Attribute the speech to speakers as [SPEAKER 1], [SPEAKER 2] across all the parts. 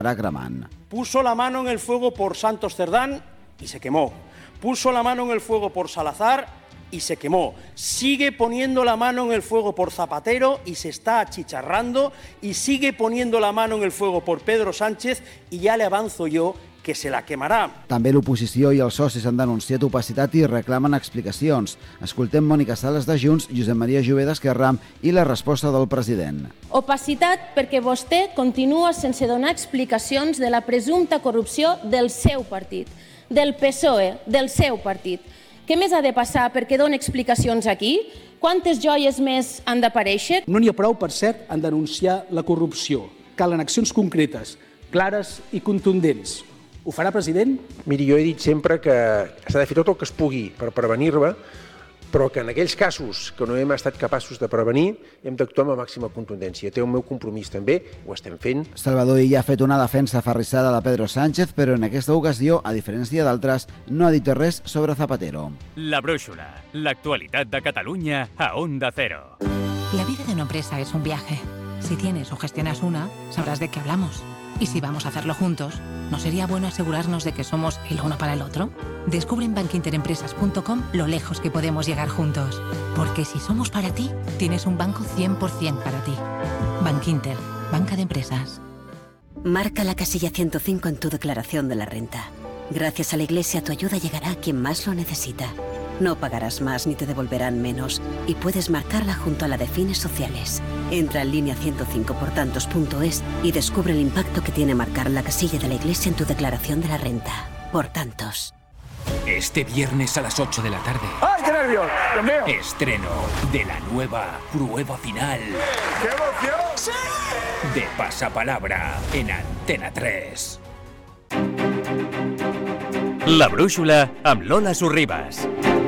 [SPEAKER 1] Gramant.
[SPEAKER 2] Puso la mano en el fuego por Santos Cerdán y se quemó. Puso la mano en el fuego por Salazar y se quemó. Sigue poniendo la mano en el fuego por Zapatero y se está achicharrando, y sigue poniendo la mano en el fuego por Pedro Sánchez y ya le avanzo yo que se la quemarà.
[SPEAKER 1] També l'oposició i els socis han denunciat opacitat i reclamen explicacions. Escoltem Mònica Sales de Junts, Josep Maria Jové d'Esquerra i la resposta del president.
[SPEAKER 3] Opacitat perquè vostè continua sense donar explicacions de la presumpta corrupció del seu partit, del PSOE, del seu partit. Què més ha de passar perquè doni explicacions aquí? Quantes joies més han d'aparèixer?
[SPEAKER 4] No n'hi ha prou, per cert, en denunciar la corrupció. Calen accions concretes, clares i contundents. Ho farà, president?
[SPEAKER 5] Miri, jo he dit sempre que s'ha de fer tot el que es pugui per prevenir-la, però que en aquells casos que no hem estat capaços de prevenir hem d'actuar amb la màxima contundència. Té el meu compromís també, ho estem fent.
[SPEAKER 1] Salvador Illa ha fet una defensa aferrissada de Pedro Sánchez, però en aquesta ocasió, a diferència d'altres, no ha dit res sobre Zapatero.
[SPEAKER 6] La brúixola, l'actualitat de Catalunya a Onda Cero.
[SPEAKER 7] La vida de una empresa es un viaje. Si tienes o gestionas una, sabrás de qué hablamos. Y si vamos a hacerlo juntos, ¿no sería bueno asegurarnos de que somos el uno para el otro? Descubre en bankinterempresas.com lo lejos que podemos llegar juntos. Porque si somos para ti, tienes un banco 100% para ti. Bankinter, banca de empresas.
[SPEAKER 8] Marca la casilla 105 en tu declaración de la renta. Gracias a la Iglesia, tu ayuda llegará a quien más lo necesita. No pagarás más ni te devolverán menos, y puedes marcarla junto a la de fines sociales. Entra en línea 105portantos.es y descubre el impacto que tiene marcar la casilla de la Iglesia en tu declaración de la renta. Por tantos.
[SPEAKER 9] Este viernes a las 8 de la tarde.
[SPEAKER 10] ¡Ay, qué nervios! ¡Dios mío!
[SPEAKER 9] Estreno de la nueva prueba final.
[SPEAKER 10] ¡Qué emoción! ¡Sí!
[SPEAKER 9] De Pasapalabra en Antena 3.
[SPEAKER 6] La brúixola amb Lola Sorribas.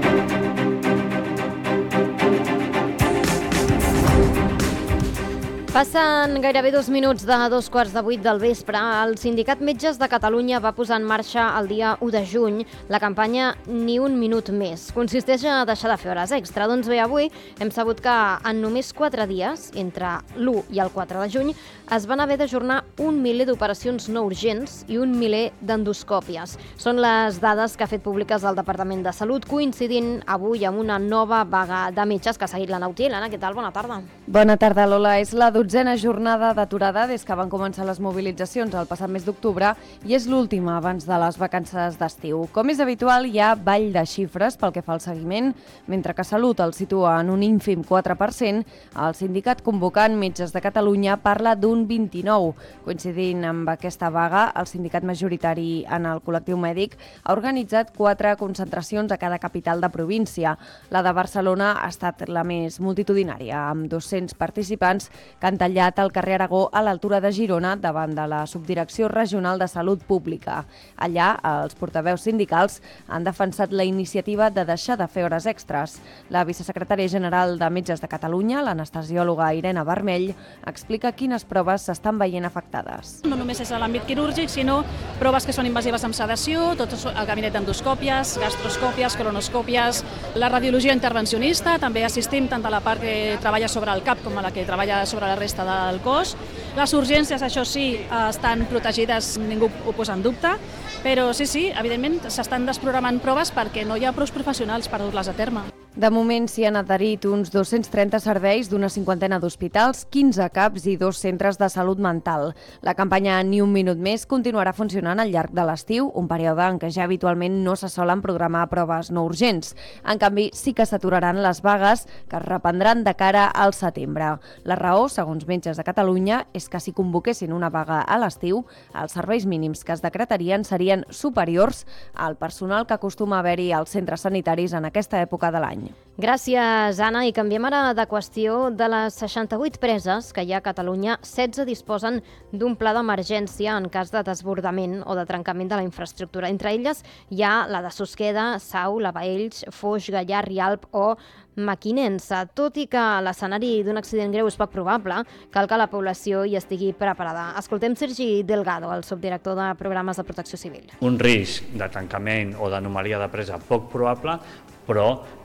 [SPEAKER 11] Passen gairebé 2 minuts de 2:15 del vespre. El Sindicat Metges de Catalunya va posar en marxa el dia 1 de juny la campanya Ni un minut més. Consisteix a deixar de fer hores extra. Doncs bé, avui hem sabut que en només 4 dies, entre l'1 i el 4 de juny, es van haver d'ajornar 1 miler d'operacions no urgents i 1 miler d'endoscòpies. Són les dades que ha fet públiques el Departament de Salut, coincidint avui amb una nova vaga de metges que ha seguit l'Anna Utiel. Anna, què tal? Bona tarda.
[SPEAKER 12] Bona tarda, Lola. És la 12a jornada d'aturada des que van començar les mobilitzacions el passat mes d'octubre i és l'última abans de les vacances d'estiu. Com és habitual, hi ha ball de xifres pel que fa al seguiment. Mentre que Salut el situa en un ínfim 4%, el sindicat convocant Metges de Catalunya parla d'un 29%. Coincidint amb aquesta vaga, el sindicat majoritari en el col·lectiu mèdic ha organitzat 4 concentracions a cada capital de província. La de Barcelona ha estat la més multitudinària, amb 200 participants que han tallat al carrer Aragó a l'altura de Girona davant de la Subdirecció Regional de Salut Pública. Allà, els portaveus sindicals han defensat la iniciativa de deixar de fer hores extres. La vicesecretària general de Metges de Catalunya, l'anestesiòloga Irene Vermell, explica quines proves s'estan veient afectades.
[SPEAKER 13] No només és a l'àmbit quirúrgic, sinó proves que són invasives amb sedació, tot el gabinet d'endoscòpies, gastroscòpies, colonoscòpies, la radiologia intervencionista, també assistim tant a la part que treballa sobre el cap com a la que treballa sobre la resta del cos. Les urgències, això sí, estan protegides, ningú ho posa en dubte, però sí, evidentment s'estan desprogramant proves perquè no hi ha prou professionals per dur-les a terme.
[SPEAKER 12] De moment s'hi han adherit uns 230 serveis d'una 50ena d'hospitals, 15 CAPs i 2 centres de salut mental. La campanya Ni un minut més continuarà funcionant al llarg de l'estiu, un període en què ja habitualment no se solen programar proves no urgents. En canvi, sí que s'aturaran les vagues, que es reprendran de cara al setembre. La raó, segons Metges de Catalunya, és que si convoquessin una vaga a l'estiu, els serveis mínims que es decretarien serien superiors al personal que acostuma a haver-hi als centres sanitaris en aquesta època de l'any.
[SPEAKER 11] Gràcies, Anna. I canviem ara de qüestió. De les 68 preses que hi ha a Catalunya, 16 disposen d'un pla d'emergència en cas de desbordament o de trencament de la infraestructura. Entre elles hi ha la de Susqueda, Sau, la Baells, Foix, Gaià, Rialp o Mequinensa. Tot i que l'escenari d'un accident greu és poc probable, cal que la població hi estigui preparada. Escoltem Sergi Delgado, el subdirector de Programes de Protecció Civil.
[SPEAKER 14] Un risc de tancament o d'anomalia de presa poc probable, però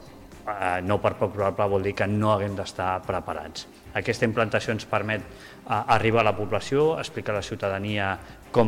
[SPEAKER 14] no per poc probable vol dir que no haguem d'estar preparats. Aquesta implantació ens permet arribar a la població, explicar a la ciutadania com